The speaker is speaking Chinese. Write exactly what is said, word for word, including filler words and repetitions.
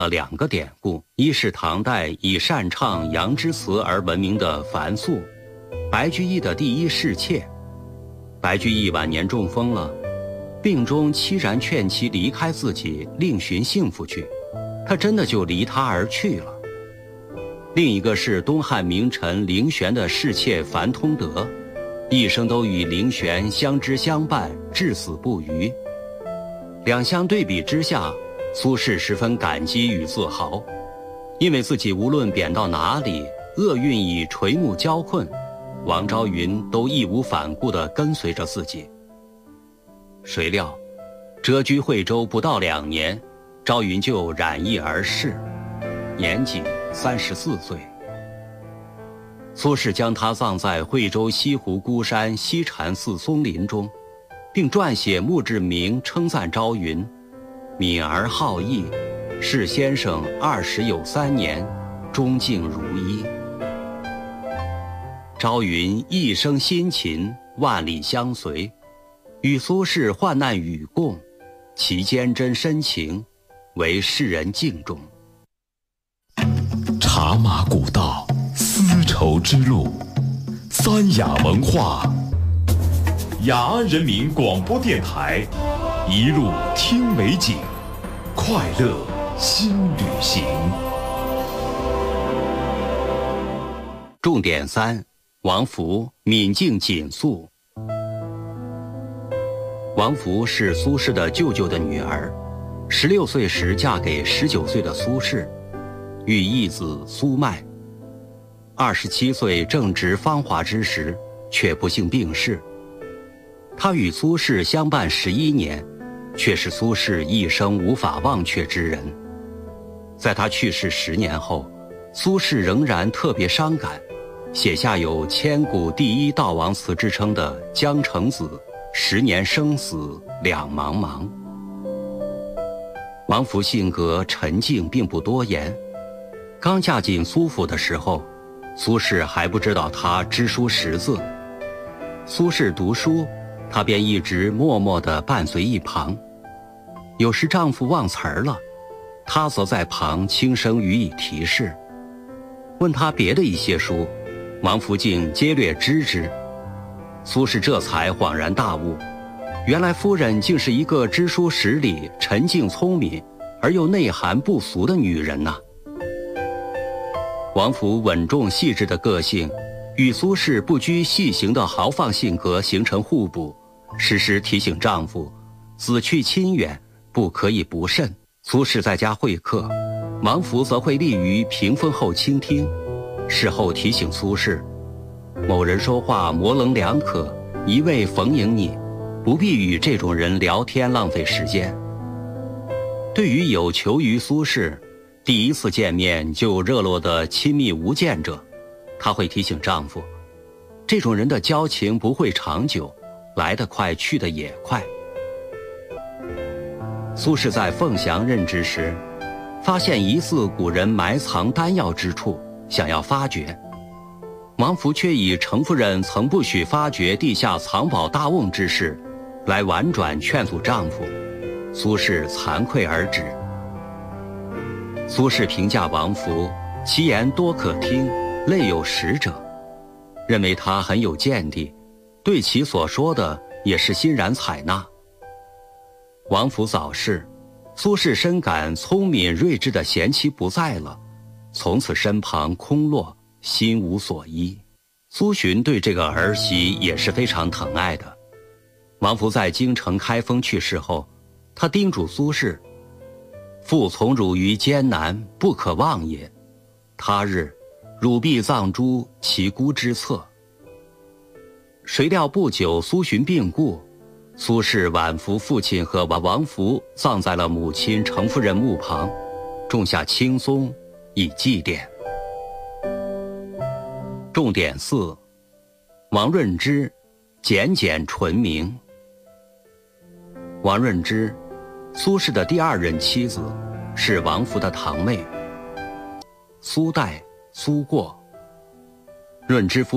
了两个典故，一是唐代以擅唱杨之词而闻名的樊素，白居易的第一侍妾。白居易晚年中风了，病中凄然劝其离开自己，另寻幸福去，他真的就离他而去了。另一个是东汉名臣凌玄的侍妾樊通德，一生都与凌玄相知相伴，至死不渝。两相对比之下，苏轼十分感激与自豪，因为自己无论贬到哪里，厄运以垂暮交困，王昭云都义无反顾地跟随着自己。谁料谪居惠州不到两年，昭云就染疫而逝，年仅三十四岁。苏轼将他葬在惠州西湖孤山西禅寺松林中，并撰写墓志铭称赞昭云：敏而好义，是先生二十有三年，终敬如一。昭云一生辛勤，万里相随，与苏轼患难与共，其坚贞深情，为世人敬重。 茶马古道，丝绸之路，三雅文化，雅安人民广播电台，一路听美景，快乐新旅行。 重点三：王弗敏静谨肃。王弗是苏轼的舅舅的女儿，十六岁时嫁给十九岁的苏轼，育一子苏迈。二十七岁正值芳华之时，却不幸病逝。他与苏轼相伴十一年，却是苏轼一生无法忘却之人。在他去世十年后，苏轼仍然特别伤感，写下有千古第一悼亡词之称的《江城子》，十年生死两茫茫。王弗性格沉静，并不多言。刚嫁进苏府的时候，苏轼还不知道他知书识字。苏轼读书，她便一直默默地伴随一旁。有时丈夫忘词儿了，她则在旁轻声予以提示。问她别的一些书，王弗竟皆略知之。苏轼这才恍然大悟，原来夫人竟是一个知书识礼、沉静聪明而又内涵不俗的女人呐、啊。王弗稳重细致的个性，与苏轼不拘细行的豪放性格形成互补，时时提醒丈夫子去亲远，不可以不慎。苏轼在家会客，王弗则会立于屏风后倾听，事后提醒苏轼，某人说话模棱两可，一味逢迎你，不必与这种人聊天浪费时间。对于有求于苏轼，第一次见面就热络的亲密无间者，她会提醒丈夫，这种人的交情不会长久，来得快去得也快。苏轼在凤翔任职时，发现疑似古人埋藏丹药之处，想要发掘。王弗却以程夫人曾不许发掘地下藏宝大瓮之事，来婉转劝阻丈夫。苏轼惭愧而止。苏轼评价王弗，其言多可听，类有识者，认为他很有见地，对其所说的也是欣然采纳。王弗早逝，苏轼深感聪明睿智的贤妻不在了，从此身旁空落，心无所依。苏洵对这个儿媳也是非常疼爱的。王弗在京城开封去世后，他叮嘱苏轼，父从汝于艰难，不可忘也，他日汝必葬诸其姑之侧。谁料不久苏洵病故，苏轼挽扶父亲和王弗葬在了母亲程夫人墓旁，种下青松以祭奠。重点四：王润之简简纯明。王润之，苏轼的第二任妻子，是王弗的堂妹。苏代、苏过，润之夫